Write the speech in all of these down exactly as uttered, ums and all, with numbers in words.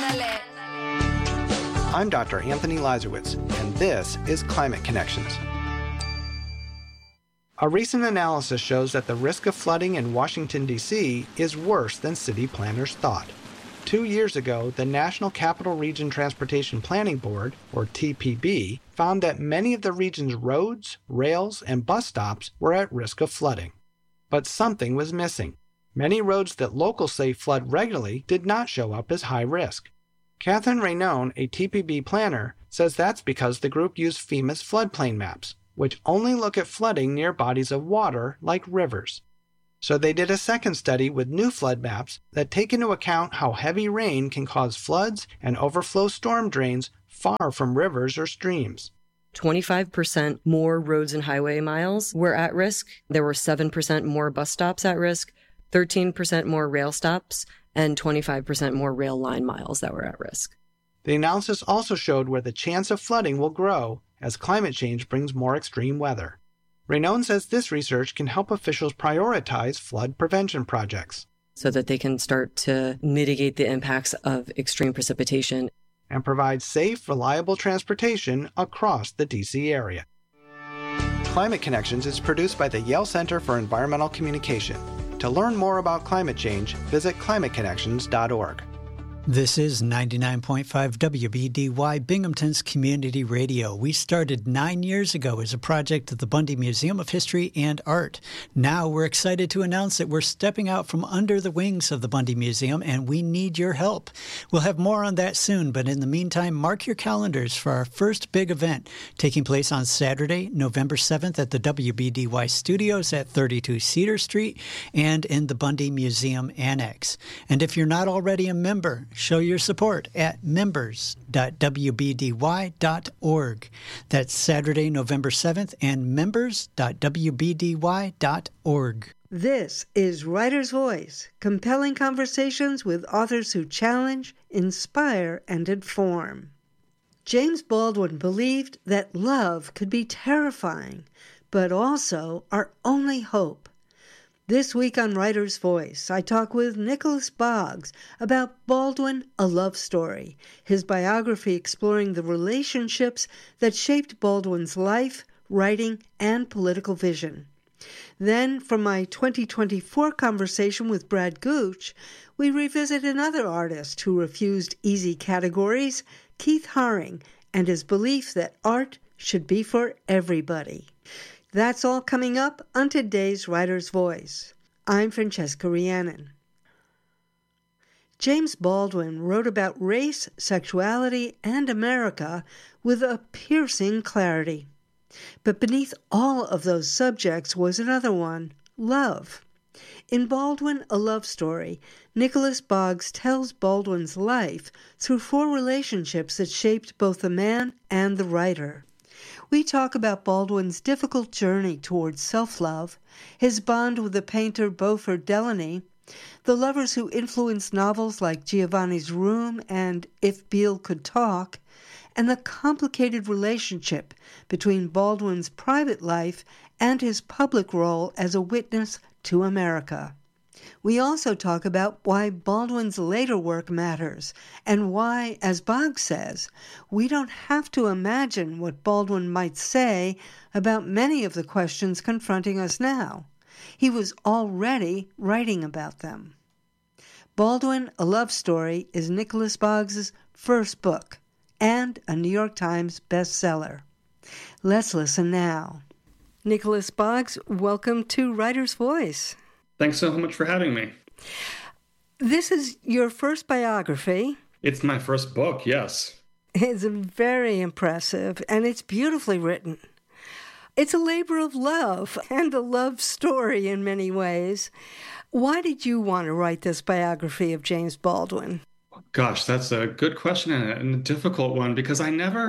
I'm Doctor Anthony Lazarowitz, and this is Climate Connections. A recent analysis shows that the risk of flooding in Washington, D C is worse than city planners thought. Two years ago, the National Capital Region Transportation Planning Board, or T P B, found that many of the region's roads, rails, and bus stops were at risk of flooding. But something was missing. Many roads that locals say flood regularly did not show up as high risk. Catherine Raynone, a T P B planner, says that's because the group used FEMA's floodplain maps, which only look at flooding near bodies of water like rivers. So they did a second study with new flood maps that take into account how heavy rain can cause floods and overflow storm drains far from rivers or streams. twenty-five percent more roads and highway miles were at risk. There were seven percent more bus stops at risk, thirteen percent more rail stops, and twenty-five percent more rail line miles that were at risk. The analysis also showed where the chance of flooding will grow as climate change brings more extreme weather. Raynone says this research can help officials prioritize flood prevention projects so that they can start to mitigate the impacts of extreme precipitation and provide safe, reliable transportation across the D C area. Climate Connections is produced by the Yale Center for Environmental Communication. To learn more about climate change, visit climate connections dot org. This is ninety-nine point five W B D Y, Binghamton's community radio. We started nine years ago as a project of the Bundy Museum of History and Art. Now we're excited to announce that we're stepping out from under the wings of the Bundy Museum, and we need your help. We'll have more on that soon, but in the meantime, mark your calendars for our first big event taking place on Saturday, November seventh at the W B D Y studios at thirty-two Cedar Street and in the Bundy Museum Annex. And if you're not already a member, show your support at members dot w b d y dot org. That's Saturday, November seventh, and members dot w b d y dot org. This is Writer's Voice, compelling conversations with authors who challenge, inspire, and inform. James Baldwin believed that love could be terrifying, but also our only hope. This week on Writer's Voice, I talk with Nicholas Boggs about Baldwin, A Love Story, his biography exploring the relationships that shaped Baldwin's life, writing, and political vision. Then, from my twenty twenty-four conversation with Brad Gooch, we revisit another artist who refused easy categories, Keith Haring, and his belief that art should be for everybody. That's all coming up on today's Writer's Voice. I'm Francesca Rhiannon. James Baldwin wrote about race, sexuality, and America with a piercing clarity. But beneath all of those subjects was another one, love. In Baldwin, A Love Story, Nicholas Boggs tells Baldwin's life through four relationships that shaped both the man and the writer. We talk about Baldwin's difficult journey towards self-love, his bond with the painter Beaufort Delany, the lovers who influenced novels like Giovanni's Room and If Beale Could Talk, and the complicated relationship between Baldwin's private life and his public role as a witness to America. We also talk about why Baldwin's later work matters and why, as Boggs says, we don't have to imagine what Baldwin might say about many of the questions confronting us now. He was already writing about them. Baldwin, A Love Story is Nicholas Boggs' first book and a New York Times bestseller. Let's listen now. Nicholas Boggs, welcome to Writer's Voice. Thanks so much for having me. This is your first biography. It's my first book, yes. It's very impressive, and it's beautifully written. It's a labor of love and a love story in many ways. Why did you want to write this biography of James Baldwin? Gosh, that's a good question and a difficult one because I never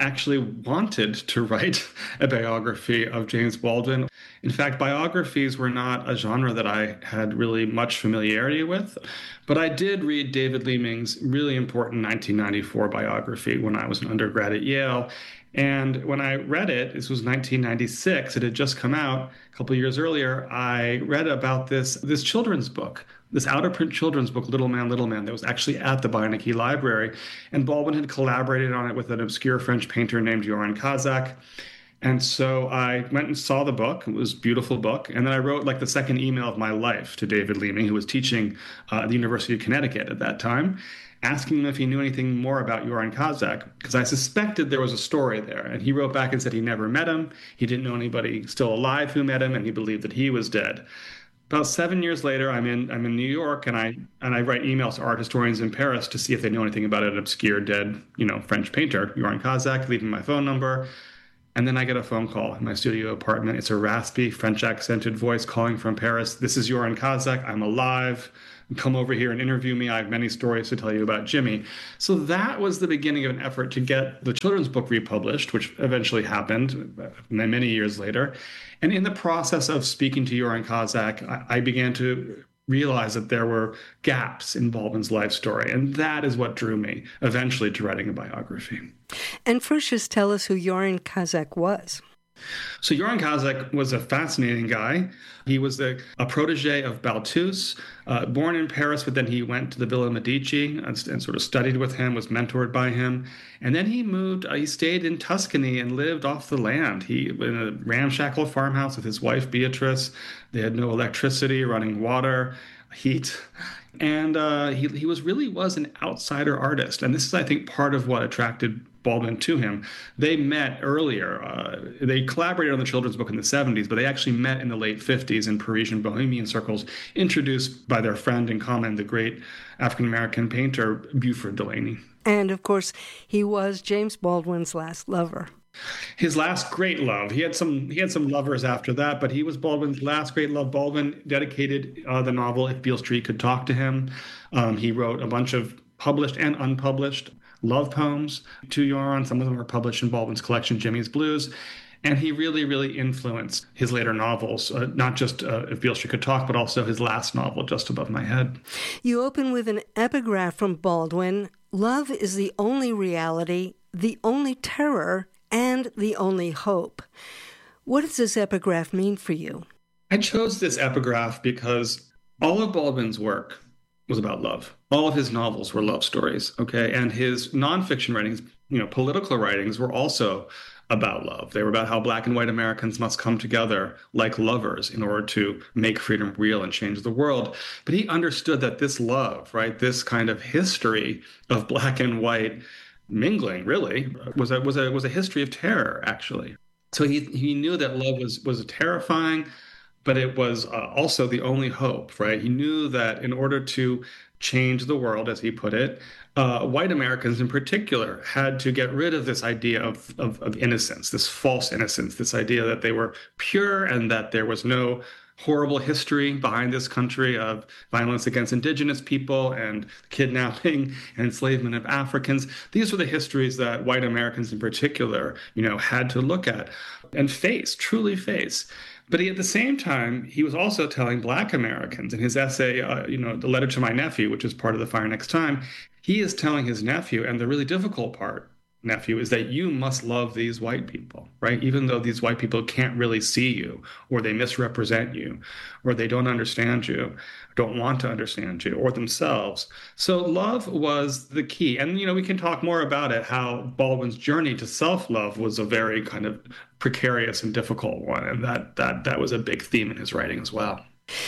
actually wanted to write a biography of James Baldwin. In fact, biographies were not a genre that I had really much familiarity with, but I did read David Leeming's really important nineteen ninety-four biography when I was an undergrad at Yale. And when I read it, this was nineteen ninety-six, it had just come out a couple of years earlier, I read about this, this children's book, this out-of-print children's book, Little Man, Little Man, that was actually at the Beinecke Library. And Baldwin had collaborated on it with an obscure French painter named Joran Kazak. And so I went and saw the book. It was a beautiful book. And then I wrote like the second email of my life to David Leeming, who was teaching uh, at the University of Connecticut at that time, asking him if he knew anything more about Joran Kazak, because I suspected there was a story there. And he wrote back and said he never met him. He didn't know anybody still alive who met him, and he believed that he was dead. About seven years later, I'm in I'm in New York, and I and I write emails to art historians in Paris to see if they know anything about an obscure dead, you know, French painter, Joran Kazak, leaving my phone number. And then I get a phone call in my studio apartment. It's a raspy, French-accented voice calling from Paris. "This is Joran Kazak. I'm alive. Come over here and interview me. I have many stories to tell you about Jimmy." So that was the beginning of an effort to get the children's book republished, which eventually happened many years later. And in the process of speaking to Joran Kazak, I began to realize that there were gaps in Baldwin's life story. And that is what drew me eventually to writing a biography. And first, just tell us who Joran Kazak was. So Joran Kazak was a fascinating guy. He was a, a protege of Balthus, uh, born in Paris, but then he went to the Villa Medici and, and sort of studied with him, was mentored by him. And then he moved, uh, he stayed in Tuscany and lived off the land. He in a ramshackle farmhouse with his wife, Beatrice. They had no electricity, running water, heat. And uh, he, he was really was an outsider artist. And this is, I think, part of what attracted Baldwin to him. They met earlier. Uh, they collaborated on the children's book in the seventies, but they actually met in the late fifties in Parisian bohemian circles, introduced by their friend in common, the great African-American painter Buford Delaney. And, of course, he was James Baldwin's last lover. His last great love. He had some he had some lovers after that, but he was Baldwin's last great love. Baldwin dedicated uh, the novel If Beale Street Could Talk to Him. Um, he wrote a bunch of published and unpublished love poems to Joran. Some of them were published in Baldwin's collection, Jimmy's Blues. And he really, really influenced his later novels, uh, not just uh, If Beale Street Could Talk, but also his last novel, Just Above My Head. You open with an epigraph from Baldwin: "Love is the only reality, the only terror, and the only hope." What does this epigraph mean for you? I chose this epigraph because all of Baldwin's work was about love. All of his novels were love stories, okay? And his nonfiction writings, you know, political writings were also about love. They were about how Black and white Americans must come together like lovers in order to make freedom real and change the world. But he understood that this love, right, this kind of history of Black and white mingling, really, was a was a was a history of terror, actually. So he he knew that love was was terrifying, but it was uh, also the only hope, right? He knew that in order to change the world, as he put it, uh, white Americans in particular had to get rid of this idea of, of, of innocence, this false innocence, this idea that they were pure and that there was no horrible history behind this country of violence against indigenous people and kidnapping and enslavement of Africans. These were the histories that white Americans in particular, you know, had to look at and face, truly face. But he, at the same time, he was also telling Black Americans in his essay, uh, you know, The Letter to My Nephew, which is part of The Fire Next Time, he is telling his nephew, and the really difficult part, nephew, is that you must love these white people, right? Even though these white people can't really see you, or they misrepresent you, or they don't understand you, don't want to understand you, or themselves. So love was the key. And, you know, we can talk more about it, how Baldwin's journey to self-love was a very kind of precarious and difficult one. And that that that was a big theme in his writing as well.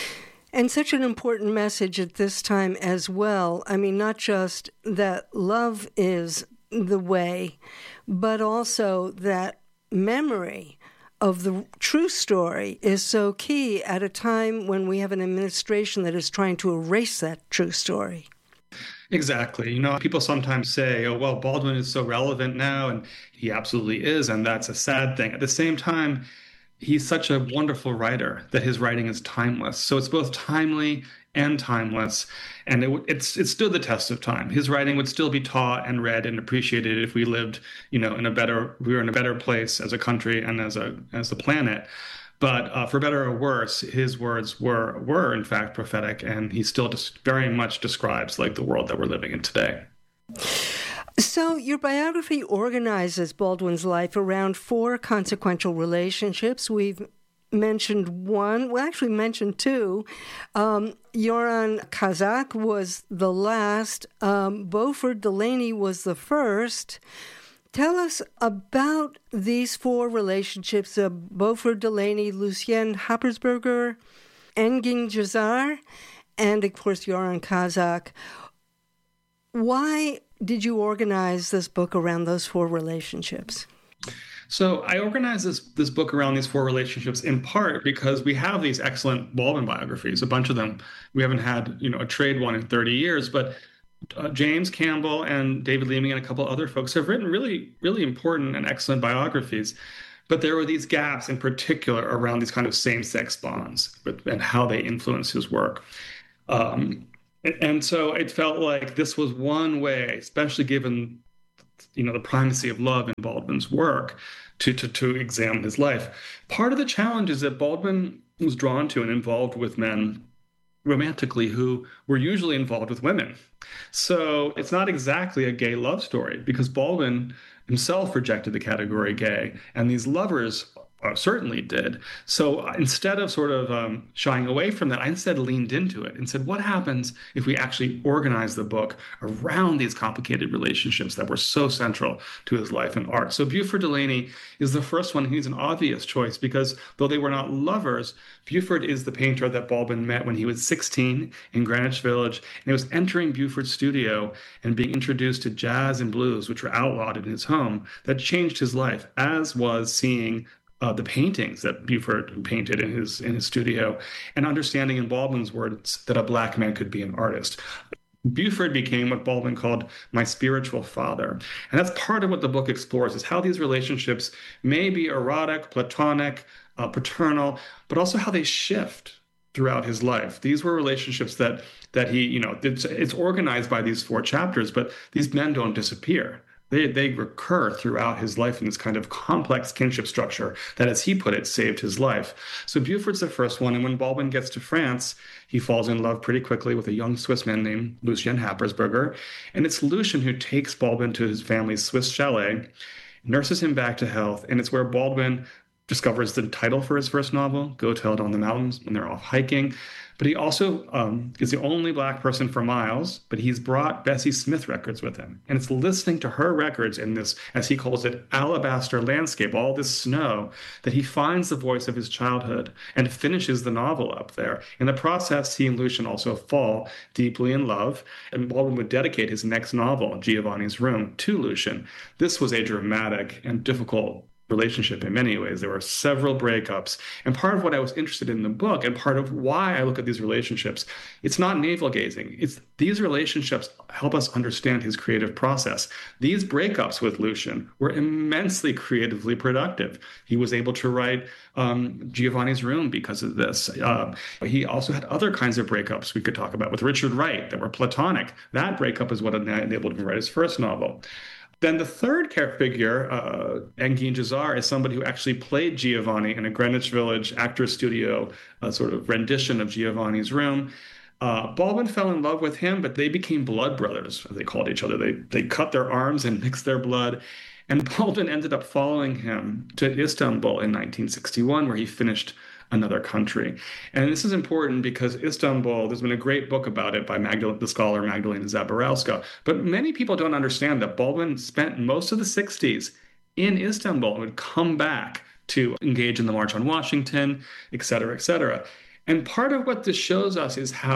And such an important message at this time as well. I mean, not just that love is the way, but also that memory of the true story is so key at a time when we have an administration that is trying to erase that true story. Exactly. You know, people sometimes say, oh, well, Baldwin is so relevant now, and he absolutely is, and that's a sad thing. At the same time, he's such a wonderful writer that his writing is timeless. So it's both timely and timeless, and it, it's it stood the test of time. His writing would still be taught and read and appreciated if we lived, you know, in a better we were in a better place as a country and as a as a planet. But uh, for better or worse, his words were were in fact prophetic, and he still just very much describes like the world that we're living in today. So your biography organizes Baldwin's life around four consequential relationships. We've mentioned one, well, actually mentioned two. Um, Joran Kazak was the last. Um, Beaufort Delaney was the first. Tell us about these four relationships of Beaufort Delaney, Lucien Happersberger, Engin Cazar, and, of course, Joran Kazak. Why did you organize this book around those four relationships? So I organized this this book around these four relationships in part because we have these excellent Baldwin biographies, a bunch of them. We haven't had, you know, a trade one in thirty years, but uh, James Campbell and David Leeming and a couple other folks have written really, really important and excellent biographies. But there were these gaps in particular around these kind of same-sex bonds and how they influence his work. Um, and so it felt like this was one way, especially given, you know, the primacy of love in Baldwin's work, to, to, to examine his life. Part of the challenge is that Baldwin was drawn to and involved with men romantically who were usually involved with women. So it's not exactly a gay love story, because Baldwin himself rejected the category gay, and these lovers uh, certainly did. So instead of sort of um, shying away from that, I instead leaned into it and said, what happens if we actually organize the book around these complicated relationships that were so central to his life and art? So Beaufort Delaney is the first one. He's an obvious choice because though they were not lovers, Beaufort is the painter that Baldwin met when he was sixteen in Greenwich Village, and he was entering Beaufort's studio and being introduced to jazz and blues, which were outlawed in his home, that changed his life, as was seeing Uh, the paintings that Beaufort painted in his in his studio, and understanding in Baldwin's words that a Black man could be an artist. Beaufort became what Baldwin called my spiritual father. And that's part of what the book explores, is how these relationships may be erotic, platonic, uh, paternal, but also how they shift throughout his life. These were relationships that that he, you know, it's, it's organized by these four chapters, but these men don't disappear. They, they recur throughout his life in this kind of complex kinship structure that, as he put it, saved his life. So Beaufort's the first one, and when Baldwin gets to France, he falls in love pretty quickly with a young Swiss man named Lucien Happersberger, and it's Lucien who takes Baldwin to his family's Swiss chalet, nurses him back to health, and it's where Baldwin discovers the title for his first novel, Go Tell It on the Mountains, when they're off hiking. But he also um, is the only Black person for miles, but he's brought Bessie Smith records with him. And it's listening to her records in this, as he calls it, alabaster landscape, all this snow, that he finds the voice of his childhood and finishes the novel up there. In the process, he and Lucien also fall deeply in love, and Baldwin would dedicate his next novel, Giovanni's Room, to Lucien. This was a dramatic and difficult relationship in many ways. There were several breakups. And part of what I was interested in the book, and part of why I look at these relationships, it's not navel gazing. It's these relationships help us understand his creative process. These breakups with Lucien were immensely creatively productive. He was able to write um, Giovanni's Room because of this. Uh, he also had other kinds of breakups we could talk about with Richard Wright that were platonic. That breakup is what enabled him to write his first novel. Then the third character figure, uh, Engin Cazar, is somebody who actually played Giovanni in a Greenwich Village actor's studio, a sort of rendition of Giovanni's Room. Uh, Baldwin fell in love with him, but they became blood brothers, as they called each other. They they cut their arms and mixed their blood. And Baldwin ended up following him to Istanbul in nineteen sixty-one, where he finished Another Country. And this is important because Istanbul, there's been a great book about it by Magdalene, the scholar Magdalena Zaborowska. But many people don't understand that Baldwin spent most of the sixties in Istanbul and would come back to engage in the March on Washington, et cetera, et cetera. And part of what this shows us is how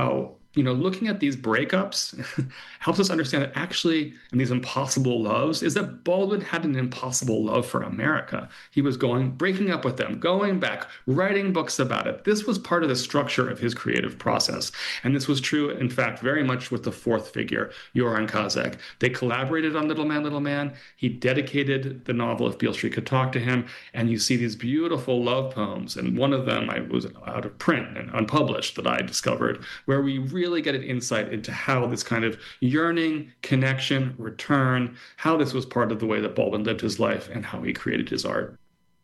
you know, looking at these breakups helps us understand that actually, in these impossible loves, is that Baldwin had an impossible love for America. He was going, breaking up with them, going back, writing books about it. This was part of the structure of his creative process. And this was true, in fact, very much with the fourth figure, Joran Kazak. They collaborated on Little Man, Little Man. He dedicated the novel If Beale Street Could Talk to him. And you see these beautiful love poems. And one of them I was out of print and unpublished that I discovered, where we really get an insight into how this kind of yearning, connection, return, how this was part of the way that Baldwin lived his life and how he created his art.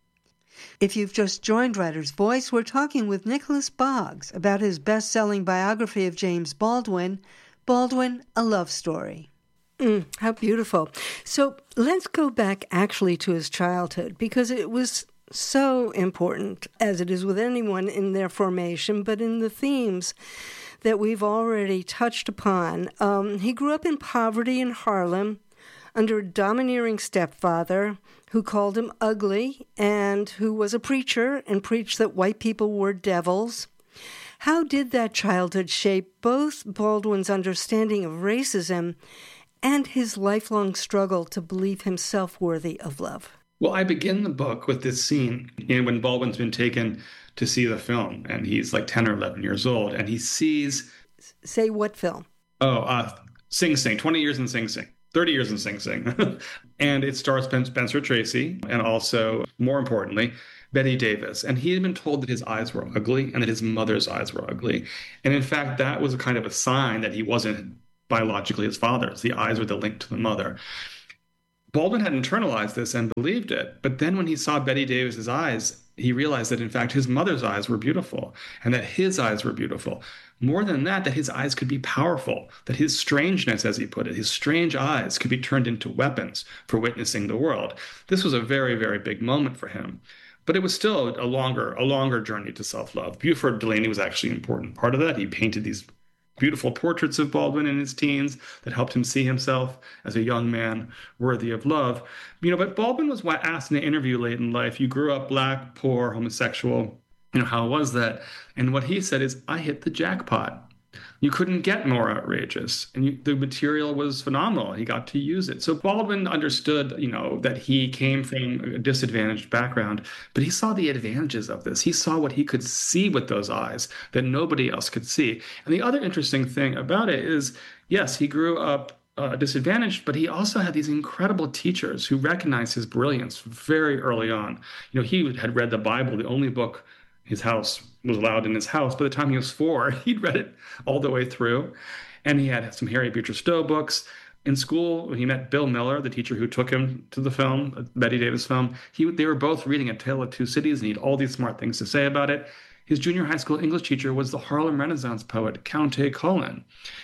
If you've just joined Writer's Voice, we're talking with Nicholas Boggs about his best-selling biography of James Baldwin, Baldwin, A Love Story. Mm, how beautiful. So let's go back actually to his childhood, because it was so important, as it is with anyone in their formation, but in the themes that we've already touched upon. Um, he grew up in poverty in Harlem under a domineering stepfather who called him ugly and who was a preacher and preached that white people were devils. How did that childhood shape both Baldwin's understanding of racism and his lifelong struggle to believe himself worthy of love? Well, I begin the book with this scene, you know, when Baldwin's been taken to see the film, and he's like ten or eleven years old, and he sees... Say what film? Oh, uh, Sing Sing, twenty years in Sing Sing, thirty years in Sing Sing. And it stars Spencer Tracy, and also, more importantly, Bette Davis. And he had been told that his eyes were ugly and that his mother's eyes were ugly. And in fact, that was a kind of a sign that he wasn't biologically his father's. The eyes were the link to the mother. Baldwin had internalized this and believed it. But then when he saw Bette Davis's eyes, he realized that, in fact, his mother's eyes were beautiful and that his eyes were beautiful. More than that, that his eyes could be powerful, that his strangeness, as he put it, his strange eyes could be turned into weapons for witnessing the world. This was a very, very big moment for him. But it was still a longer, a longer journey to self-love. Buford Delaney was actually an important part of that. He painted these beautiful portraits of Baldwin in his teens that helped him see himself as a young man worthy of love. You know, but Baldwin was asked in an interview late in life, you grew up black, poor, homosexual, you know, how was that? And what he said is, I hit the jackpot. You couldn't get more outrageous. And you, the material was phenomenal. He got to use it. So Baldwin understood, you know, that he came from a disadvantaged background, but he saw the advantages of this. He saw what he could see with those eyes that nobody else could see. And the other interesting thing about it is, yes, he grew up uh, disadvantaged, but he also had these incredible teachers who recognized his brilliance very early on. You know, he had read the Bible, the only book his house was allowed in his house. By the time he was four, he'd read it all the way through. And he had some Harriet Beecher Stowe books. In school, when he met Bill Miller, the teacher who took him to the film, Bette Davis film, he, they were both reading A Tale of Two Cities, and he had all these smart things to say about it. His junior high school English teacher was the Harlem Renaissance poet, Countee Cullen.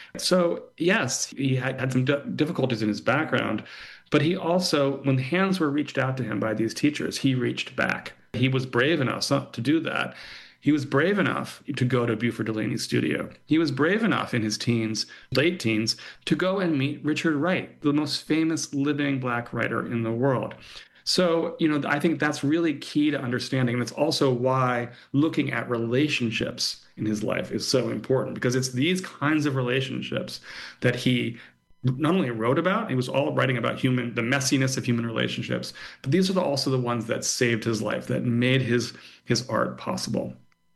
So, yes, he had, had some d- difficulties in his background, but he also, when hands were reached out to him by these teachers, he reached back. He was brave enough to do that. He was brave enough to go to Buford Delaney's studio. He was brave enough in his teens, late teens, to go and meet Richard Wright, the most famous living black writer in the world. So, you know, I think that's really key to understanding. And that's also why looking at relationships in his life is so important, because it's these kinds of relationships that he not only wrote about, he was all writing about human, the messiness of human relationships, but these are the, also the ones that saved his life, that made his his art possible.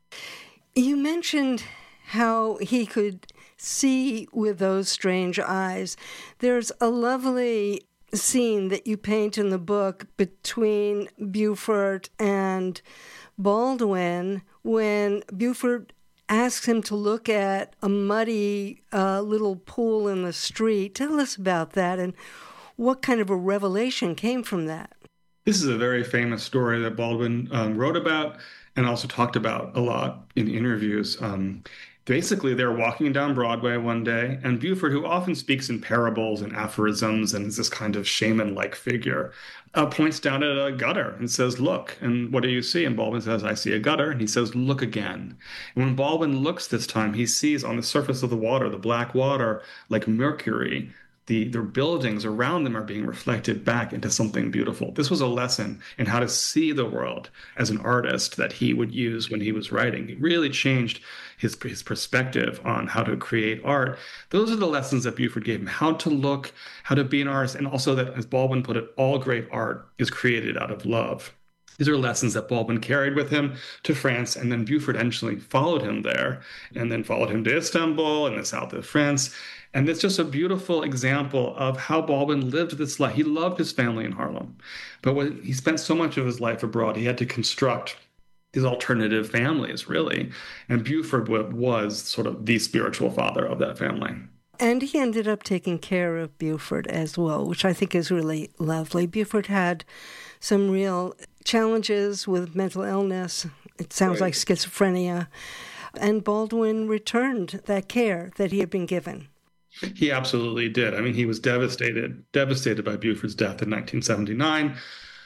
You mentioned how he could see with those strange eyes. There's a lovely scene that you paint in the book between Buford and Baldwin when Buford asks him to look at a muddy uh, little pool in the street. Tell us about that and what kind of a revelation came from that. This is a very famous story that Baldwin um, wrote about and also talked about a lot in interviews. Um, basically, they're walking down Broadway one day, and Buford, who often speaks in parables and aphorisms and is this kind of shaman-like figure, uh, points down at a gutter and says, look, and what do you see? And Baldwin says, I see a gutter. And he says, look again. And when Baldwin looks this time, he sees on the surface of the water, the black water, like mercury, the their buildings around them are being reflected back into something beautiful. This was a lesson in how to see the world as an artist that he would use when he was writing. It really changed his, his perspective on how to create art. Those are the lessons that Buford gave him: how to look, how to be an artist, and also that, as Baldwin put it, all great art is created out of love. These are lessons that Baldwin carried with him to France, and then Buford eventually followed him there, and then followed him to Istanbul and the south of France. And it's just a beautiful example of how Baldwin lived this life. He loved his family in Harlem, but when he spent so much of his life abroad, he had to construct these alternative families, really. And Buford was sort of the spiritual father of that family. And he ended up taking care of Buford as well, which I think is really lovely. Buford had some real challenges with mental illness. It sounds right. like schizophrenia. And Baldwin returned that care that he had been given. He absolutely did. I mean, he was devastated, devastated by Buford's death in nineteen seventy-nine.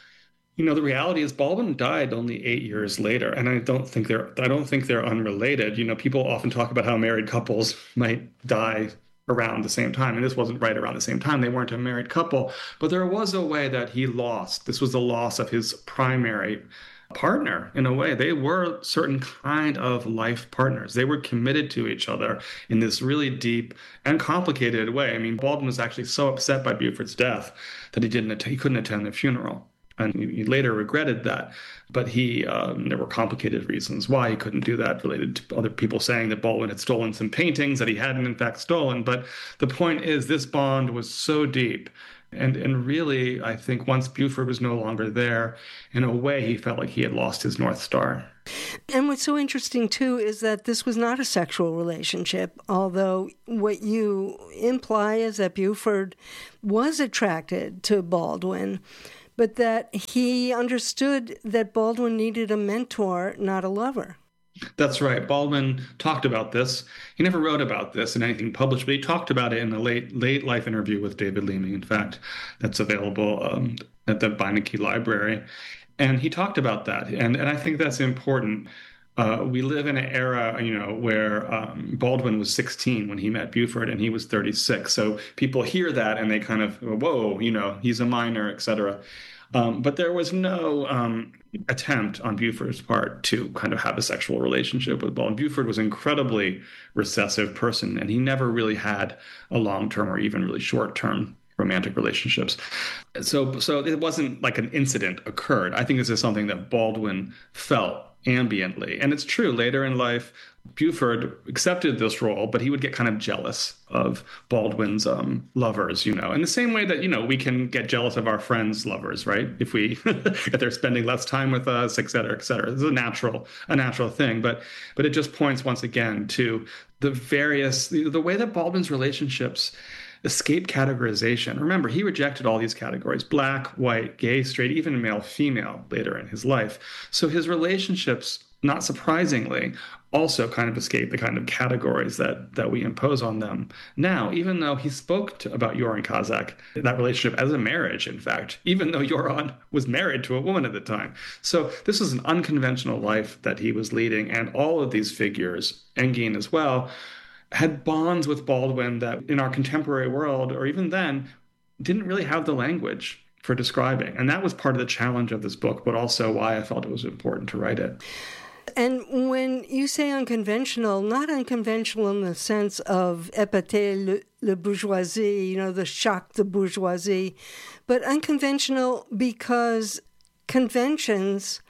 You know, the reality is Baldwin died only eight years later, and I don't think they're I don't think they're unrelated. You know, people often talk about how married couples might die around the same time, and this wasn't right around the same time. They weren't a married couple, but there was a way that he lost. This was the loss of his primary partner. In a way, they were certain kind of life partners. They were committed to each other in this really deep and complicated way. I mean, Baldwin was actually so upset by Buford's death that he didn't att- he couldn't attend the funeral. And he later regretted that. But he, um, there were complicated reasons why he couldn't do that, related to other people saying that Baldwin had stolen some paintings that he hadn't, in fact, stolen. But the point is, this bond was so deep. And and really, I think once Buford was no longer there, in a way, he felt like he had lost his North Star. And what's so interesting, too, is that this was not a sexual relationship, although what you imply is that Buford was attracted to Baldwin, but that he understood that Baldwin needed a mentor, not a lover. That's right. Baldwin talked about this. He never wrote about this in anything published, but he talked about it in a late late life interview with David Leamy. In fact, that's available um, at the Beinecke Library. And he talked about that. And, and I think that's important. Uh, we live in an era, you know, where um, Baldwin was sixteen when he met Buford, and he was thirty-six. So people hear that and they kind of, whoa, you know, he's a minor, et cetera. Um, but there was no um, attempt on Buford's part to kind of have a sexual relationship with Baldwin. Buford was an incredibly recessive person, and he never really had a long-term or even really short-term romantic relationships. So, so it wasn't like an incident occurred. I think this is something that Baldwin felt ambiently. And it's true, later in life, Buford accepted this role, but he would get kind of jealous of Baldwin's um, lovers, you know, in the same way that, you know, we can get jealous of our friends' lovers, right? If we, if they're spending less time with us, et cetera, et cetera. This is a natural, a natural thing. But, but it just points once again to the various, the, the way that Baldwin's relationships escape categorization. Remember, he rejected all these categories: black, white, gay, straight, even male, female later in his life. So his relationships, not surprisingly, also kind of escape the kind of categories that that we impose on them now, even though he spoke to, about Joran Kazak, that relationship, as a marriage, in fact, even though Joran was married to a woman at the time. So this is an unconventional life that he was leading, and all of these figures, Engin as well, had bonds with Baldwin that in our contemporary world, or even then, didn't really have the language for describing. And that was part of the challenge of this book, but also why I felt it was important to write it. And when you say unconventional, not unconventional in the sense of épater le, le bourgeoisie, you know, the choc de bourgeoisie, but unconventional because conventions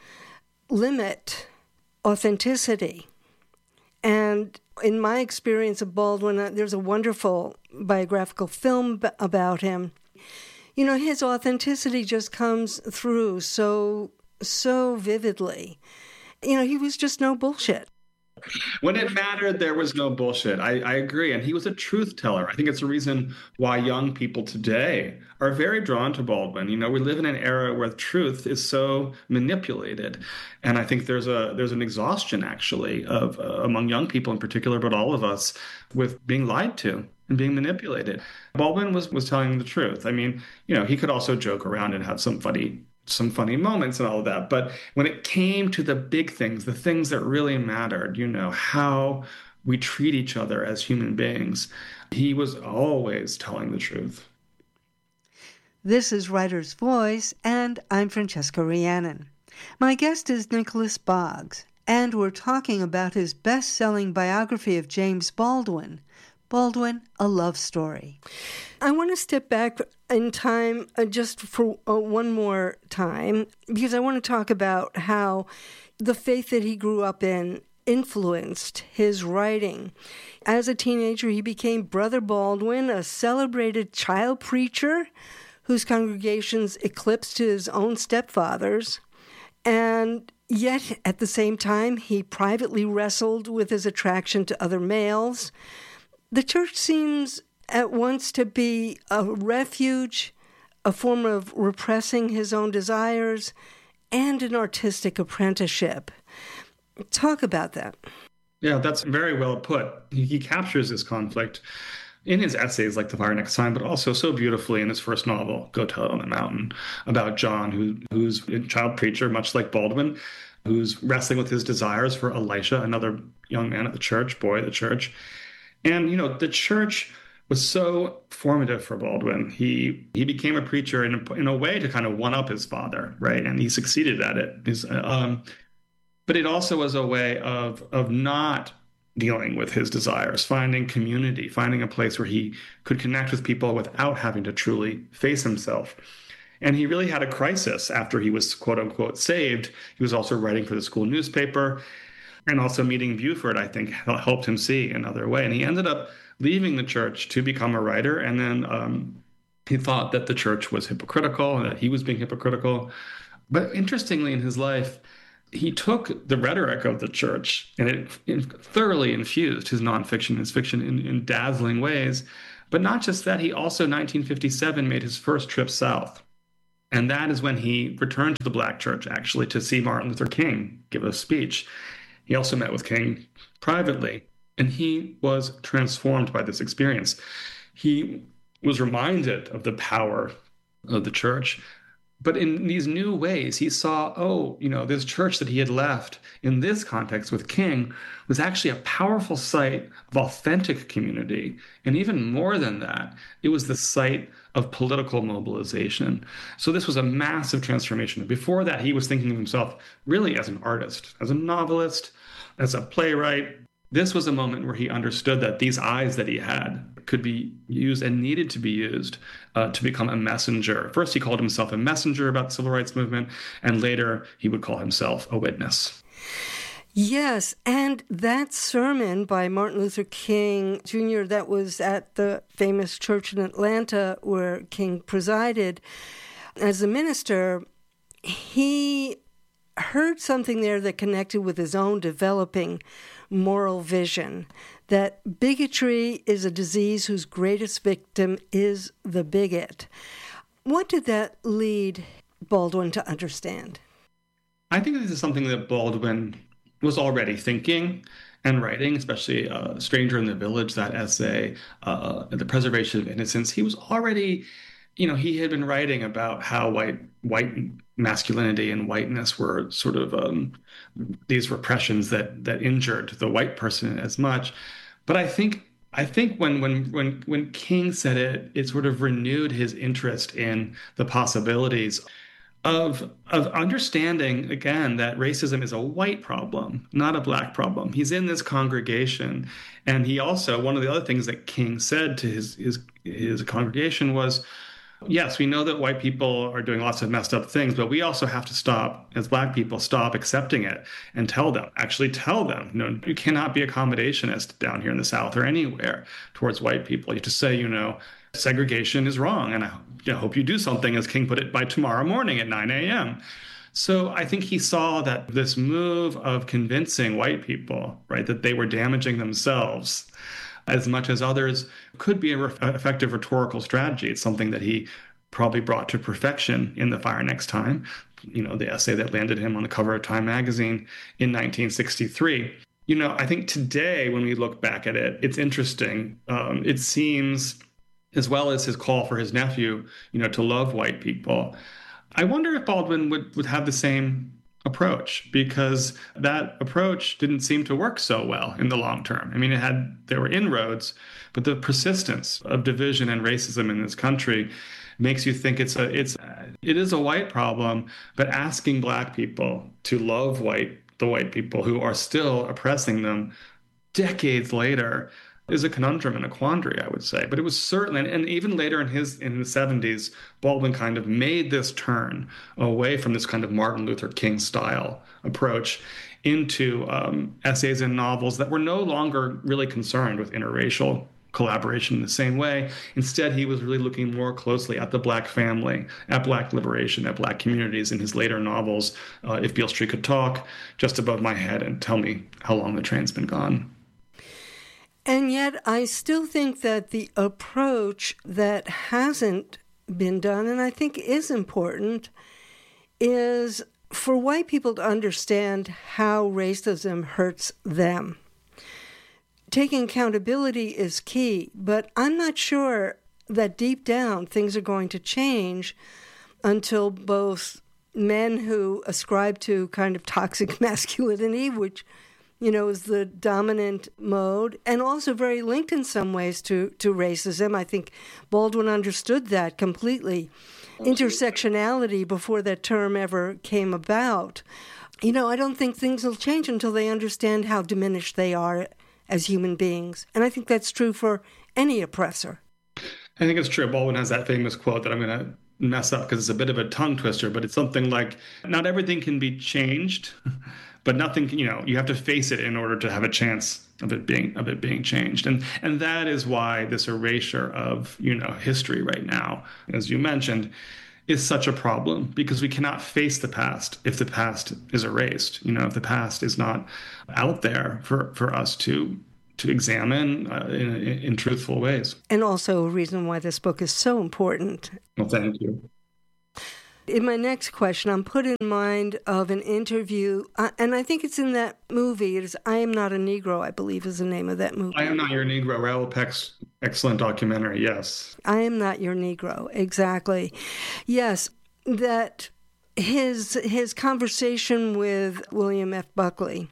limit authenticity. And in my experience of Baldwin, there's a wonderful biographical film about him. You know, his authenticity just comes through so, so vividly. You know, he was just no bullshit. When it mattered, there was no bullshit. I, I agree. And he was a truth teller. I think it's the reason why young people today are very drawn to Baldwin. You know, we live in an era where truth is so manipulated. And I think there's a there's an exhaustion, actually, of uh, among young people in particular, but all of us, with being lied to and being manipulated. Baldwin was, was telling the truth. I mean, you know, he could also joke around and have some funny some funny moments and all of that. But when it came to the big things, the things that really mattered, you know, how we treat each other as human beings, He was always telling the truth. This is Writer's Voice, and I'm Francesca Rhiannon. My guest is Nicholas Boggs, and we're talking about his best-selling biography of James Baldwin, Baldwin, A Love Story. I want to step back in time uh, just for uh, one more time, because I want to talk about how the faith that he grew up in influenced his writing. As a teenager, he became Brother Baldwin, a celebrated child preacher whose congregations eclipsed his own stepfather's. And yet, at the same time, he privately wrestled with his attraction to other males. The church seems at once to be a refuge, a form of repressing his own desires, and an artistic apprenticeship. Talk about that. Yeah, that's very well put. He, he captures this conflict in his essays like The Fire Next Time, but also so beautifully in his first novel, Go Tell It on the Mountain, about John, who who's a child preacher, much like Baldwin, who's wrestling with his desires for Elisha, another young man at the church, boy at the church. And, you know, the church was so formative for Baldwin. He he became a preacher in a, in a way to kind of one-up his father, right? And he succeeded at it. He's, um, but it also was a way of of not dealing with his desires, finding community, finding a place where he could connect with people without having to truly face himself. And he really had a crisis after he was, quote unquote, saved. He was also writing for the school newspaper, and also meeting Buford, I think, helped him see another way. And he ended up leaving the church to become a writer. And then um, he thought that the church was hypocritical and that he was being hypocritical. But interestingly, in his life, he took the rhetoric of the church and it, it thoroughly infused his nonfiction, his fiction in, in dazzling ways. But not just that, he also, in nineteen fifty-seven, made his first trip south. And that is when he returned to the Black church, actually, to see Martin Luther King give a speech. He also met with King privately, and he was transformed by this experience. He was reminded of the power of the church, but in these new ways, he saw, oh, you know, this church that he had left in this context with King was actually a powerful site of authentic community. And even more than that, it was the site of political mobilization. So this was a massive transformation. Before that, he was thinking of himself really as an artist, as a novelist, as a playwright. This was a moment where he understood that these eyes that he had could be used and needed to be used uh, to become a messenger. First, he called himself a messenger about the civil rights movement, and later he would call himself a witness. Yes, and that sermon by Martin Luther King Junior that was at the famous church in Atlanta where King presided as a minister, he heard something there that connected with his own developing moral vision, that bigotry is a disease whose greatest victim is the bigot. What did that lead Baldwin to understand? I think this is something that Baldwin was already thinking and writing, especially uh, Stranger in the Village, that essay, uh, The Preservation of Innocence. He was already, you know, he had been writing about how white white masculinity and whiteness were sort of um, these repressions that that injured the white person as much. But I think I think when when when when King said it, it sort of renewed his interest in the possibilities of of understanding, again, that racism is a white problem, not a black problem. He's in this congregation. And he also, one of the other things that King said to his his his congregation was, yes, we know that white people are doing lots of messed up things, but we also have to stop, as black people, stop accepting it and tell them, actually tell them, you know, you cannot be accommodationist down here in the South or anywhere towards white people. You have to say, you know, segregation is wrong. And I hope you do something, as King put it, by tomorrow morning at nine a.m. So I think he saw that this move of convincing white people, right, that they were damaging themselves as much as others could be an re- effective rhetorical strategy. It's something that he probably brought to perfection in The Fire Next Time, you know, the essay that landed him on the cover of Time magazine in nineteen sixty-three. You know, I think today, when we look back at it, it's interesting. Um, it seems, as well as his call for his nephew, you know, to love white people, I wonder if Baldwin would, would have the same approach, because that approach didn't seem to work so well in the long term. I mean, it had, there were inroads, but the persistence of division and racism in this country makes you think it's a, it's, it is a white problem, but asking Black people to love white, the white people who are still oppressing them decades later is a conundrum and a quandary, I would say. But it was certainly, and even later in his in the seventies, Baldwin kind of made this turn away from this kind of Martin Luther King style approach into um, essays and novels that were no longer really concerned with interracial collaboration in the same way. Instead, he was really looking more closely at the Black family, at Black liberation, at Black communities in his later novels, uh, If Beale Street Could Talk, Just Above My Head, and Tell Me How Long the Train's Been Gone. And yet I still think that the approach that hasn't been done, and I think is important, is for white people to understand how racism hurts them. Taking accountability is key, but I'm not sure that deep down things are going to change until both men who ascribe to kind of toxic masculinity, which you know, is the dominant mode, and also very linked in some ways to, to racism. I think Baldwin understood that completely. Intersectionality before that term ever came about. You know, I don't think things will change until they understand how diminished they are as human beings. And I think that's true for any oppressor. I think it's true. Baldwin has that famous quote that I'm going to mess up because it's a bit of a tongue twister, but it's something like, not everything can be changed, but nothing, you know, you have to face it in order to have a chance of it being of it being changed. And and that is why this erasure of, you know, history right now, as you mentioned, is such a problem, because we cannot face the past if the past is erased. You know, if the past is not out there for, for us to to examine uh, in, in truthful ways. And also a reason why this book is so important. Well, thank you. In my next question, I'm put in mind of an interview, uh, and I think it's in that movie. It is I Am Not a Negro, I believe is the name of that movie. I Am Not Your Negro, Raoul Peck's excellent documentary, yes. I Am Not Your Negro, exactly. Yes, that his his conversation with William F. Buckley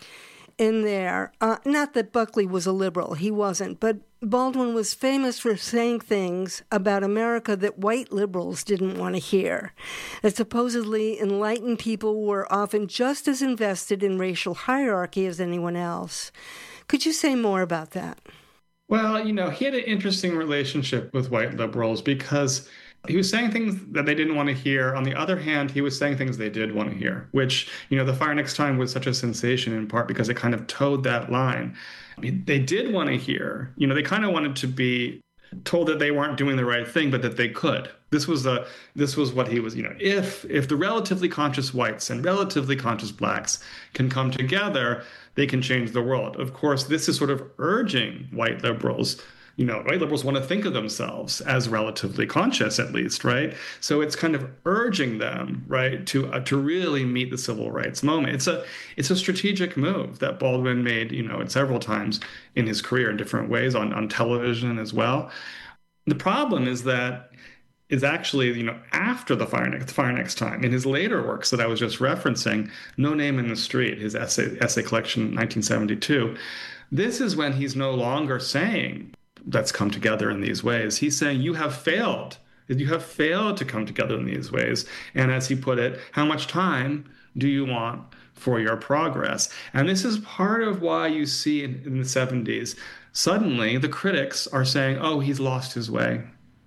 in there, uh, not that Buckley was a liberal, he wasn't, but Baldwin was famous for saying things about America that white liberals didn't want to hear, that supposedly enlightened people were often just as invested in racial hierarchy as anyone else. Could you say more about that? Well, you know, he had an interesting relationship with white liberals because he was saying things that they didn't want to hear. On the other hand, he was saying things they did want to hear, which, you know, The Fire Next Time was such a sensation in part because it kind of towed that line. I mean, they did want to hear, you know, they kind of wanted to be told that they weren't doing the right thing, but that they could. This was the, this was what he was, you know, if, if the relatively conscious whites and relatively conscious blacks can come together, they can change the world. Of course, this is sort of urging white liberals. You know, white liberals want to think of themselves as relatively conscious, at least, right? So it's kind of urging them, right, to uh, to really meet the civil rights moment. It's a it's a strategic move that Baldwin made, you know, several times in his career in different ways on, on television as well. The problem is that is actually, you know, after the Fire Next, Fire Next Time, in his later works that I was just referencing, No Name in the Street, his essay essay collection, nineteen seventy-two. This is when he's no longer saying, let's come together in these ways. He's saying, you have failed. You have failed to come together in these ways. And as he put it, how much time do you want for your progress? And this is part of why you see in, in the seventies, suddenly the critics are saying, oh, he's lost his way.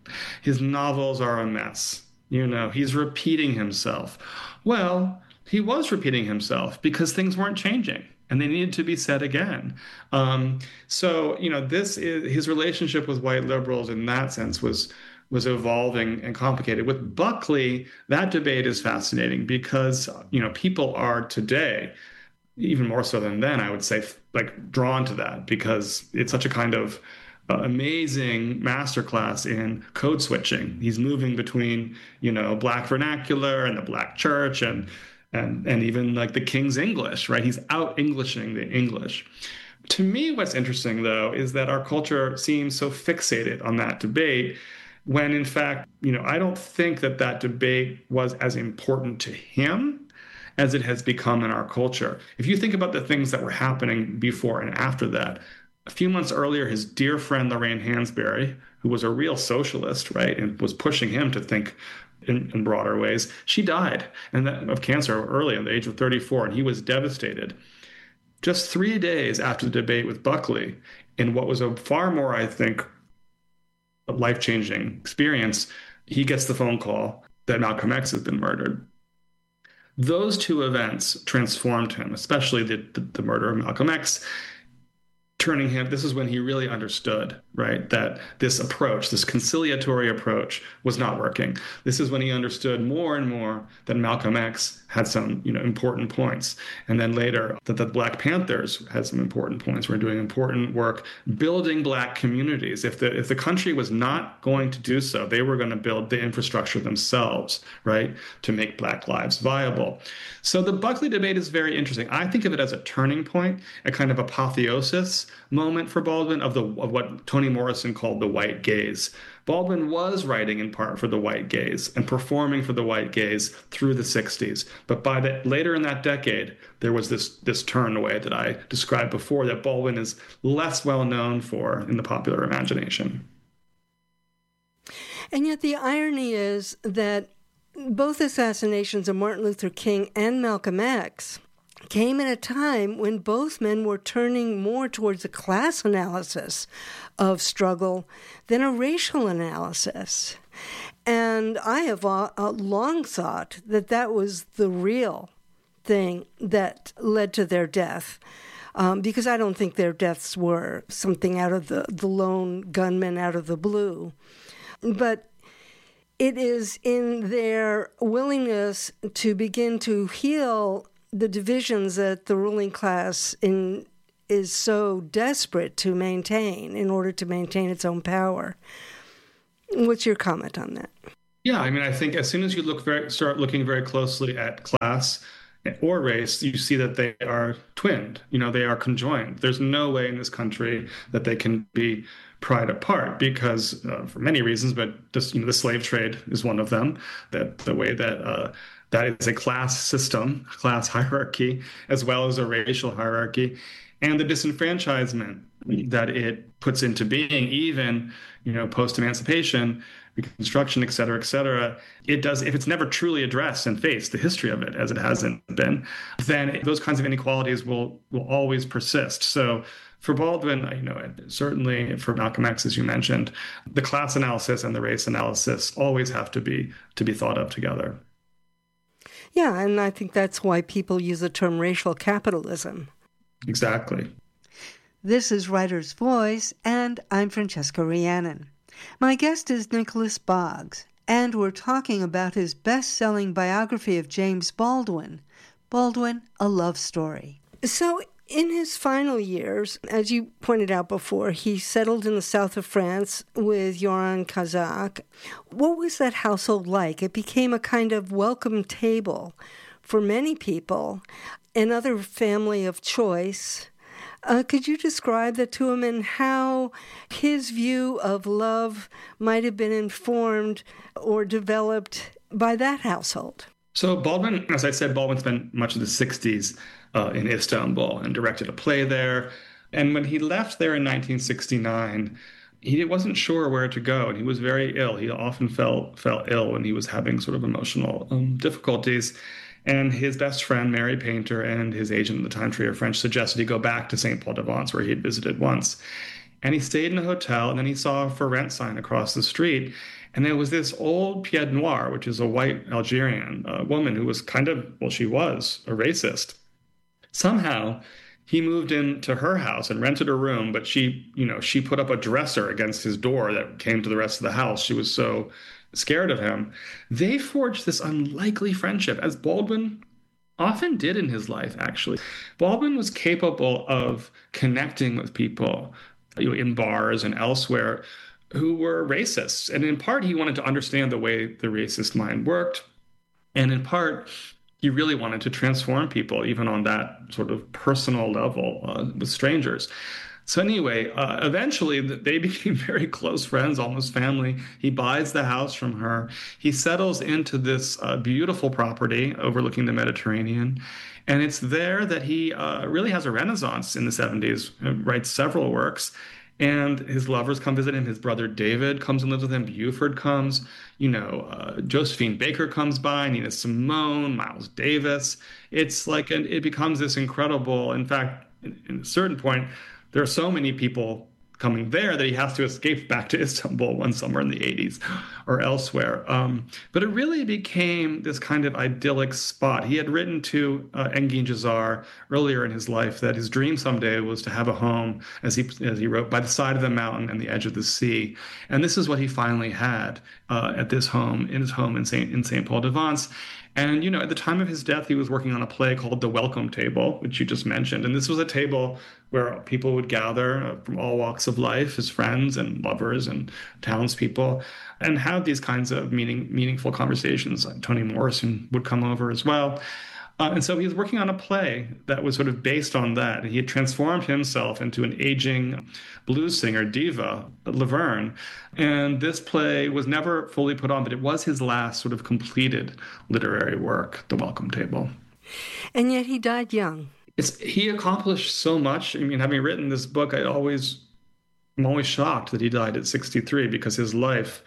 His novels are a mess. You know, he's repeating himself. Well, he was repeating himself because things weren't changing. And they needed to be said again. Um, so, you know, this is his relationship with white liberals in that sense was was evolving and complicated. With Buckley, that debate is fascinating because, you know, people are today, even more so than then, I would say, like drawn to that because it's such a kind of uh, amazing masterclass in code switching. He's moving between, you know, Black vernacular and the Black church and And, and even like the King's English, right? He's out-Englishing the English. To me, what's interesting, though, is that our culture seems so fixated on that debate when, in fact, you know, I don't think that that debate was as important to him as it has become in our culture. If you think about the things that were happening before and after that, a few months earlier, his dear friend Lorraine Hansberry, who was a real socialist, right, and was pushing him to think in, in broader ways, she died and that, of cancer early at the age of thirty-four, and he was devastated. Just three days after the debate with Buckley, in what was a far more, I think, life-changing experience, he gets the phone call that Malcolm X has been murdered. Those two events transformed him, especially the, the, the murder of Malcolm X, turning him, this is when he really understood, right, that this approach, this conciliatory approach was not working. This is when he understood more and more that Malcolm X had some, you know, important points. And then later that the Black Panthers had some important points. We're doing important work building Black communities. If the if the country was not going to do so, they were going to build the infrastructure themselves, right, to make Black lives viable. So the Buckley debate is very interesting. I think of it as a turning point, a kind of apotheosis moment for Baldwin of the of what Toni Morrison called the white gaze. Baldwin was writing in part for the white gaze and performing for the white gaze through the sixties. But by the, later in that decade, there was this, this turn away that I described before that Baldwin is less well known for in the popular imagination. And yet the irony is that both assassinations of Martin Luther King and Malcolm X came at a time when both men were turning more towards a class analysis of struggle than a racial analysis. And I have uh, long thought that that was the real thing that led to their death, um, because I don't think their deaths were something out of the, the lone gunman out of the blue. But it is in their willingness to begin to heal the divisions that the ruling class in is so desperate to maintain in order to maintain its own power. What's your comment on that? Yeah, I mean, I think as soon as you look very, start looking very closely at class or race, you see that they are twinned. You know, they are conjoined. There's no way in this country that they can be pried apart because, uh, for many reasons, but just, you know, the slave trade is one of them. That the way that uh, that is a class system, class hierarchy, as well as a racial hierarchy, and the disenfranchisement that it puts into being, even, you know, post-emancipation, Reconstruction, et cetera, et cetera. It does, if it's never truly addressed and faced, the history of it, as it hasn't been, then those kinds of inequalities will will always persist. So for Baldwin, you know, certainly for Malcolm X, as you mentioned, the class analysis and the race analysis always have to be to be thought of together. Yeah, and I think that's why people use the term racial capitalism. Exactly. This is Writer's Voice, and I'm Francesca Rhiannon. My guest is Nicholas Boggs, and we're talking about his best-selling biography of James Baldwin, Baldwin, A Love Story. So in his final years, as you pointed out before, he settled in the south of France with Joran Kazak. What was that household like? It became a kind of welcome table for many people, another family of choice. Uh, could you describe that to him and how his view of love might have been informed or developed by that household? So Baldwin, as I said, Baldwin spent much of the sixties uh, in Istanbul and directed a play there. And when he left there in nineteen sixty-nine, he wasn't sure where to go, and he was very ill. He often felt felt ill when he was having sort of emotional um, difficulties. And his best friend, Mary Painter, and his agent at the time, Trier French, suggested he go back to Saint Paul de Vence, where he had visited once. And he stayed in a hotel, and then he saw a for rent sign across the street. And there was this old pied noir, which is a white Algerian uh, woman who was kind of, well, she was a racist. Somehow, he moved into her house and rented a room, but she, you know, she put up a dresser against his door that came to the rest of the house. She was so scared of him. They forged this unlikely friendship, as Baldwin often did in his life, actually. Baldwin was capable of connecting with people, you know, in bars and elsewhere who were racists. And in part, he wanted to understand the way the racist mind worked. And in part, he really wanted to transform people, even on that sort of personal level uh, with strangers. So anyway, uh, eventually they became very close friends, almost family. He buys the house from her. He settles into this uh, beautiful property overlooking the Mediterranean. And it's there that he uh, really has a renaissance in the seventies, writes several works. And his lovers come visit him. His brother David comes and lives with him. Buford comes. You know, uh, Josephine Baker comes by, Nina Simone, Miles Davis. It's like, an, it becomes this incredible, in fact, in, in a certain point, there are so many people coming there that he has to escape back to Istanbul one summer in the eighties or elsewhere. Um, but it really became this kind of idyllic spot. He had written to uh, Engin Cezar earlier in his life that his dream someday was to have a home, as he as he wrote, by the side of the mountain and the edge of the sea. And this is what he finally had uh, at this home, in his home in Saint in Saint Paul de Vence. And, you know, at the time of his death, he was working on a play called The Welcome Table, which you just mentioned. And this was a table where people would gather from all walks of life, his friends and lovers and townspeople, and have these kinds of meaning, meaningful conversations. Like Toni Morrison would come over as well. Uh, and so he was working on a play that was sort of based on that. He had transformed himself into an aging blues singer, diva, Laverne. And this play was never fully put on, but it was his last sort of completed literary work, The Welcome Table. And yet he died young. It's, he accomplished so much. I mean, having written this book, I always, I'm always shocked that he died at sixty-three, because his life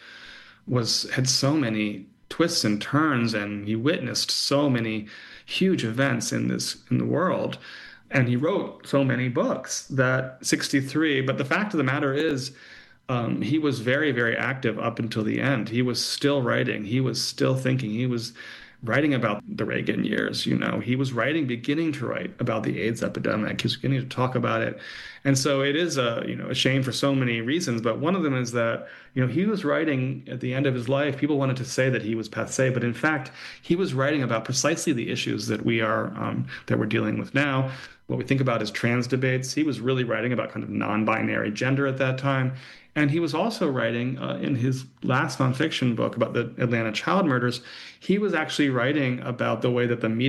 was had so many twists and turns, and he witnessed so many huge events in this in the world, and he wrote so many books that sixty-three. But the fact of the matter is, um, he was very, very active up until the end. He was still writing. He was still thinking. He was writing about the Reagan years. You know, he was writing, beginning to write about the AIDS epidemic. He was beginning to talk about it. And so it is a, you know, a shame for so many reasons. But one of them is that, you know, he was writing at the end of his life. People wanted to say that he was passé, but in fact, he was writing about precisely the issues that we are, um, that we're dealing with now. What we think about as trans debates. He was really writing about kind of non-binary gender at that time. And he was also writing uh, in his last nonfiction book about the Atlanta child murders. He was actually writing about the way that the media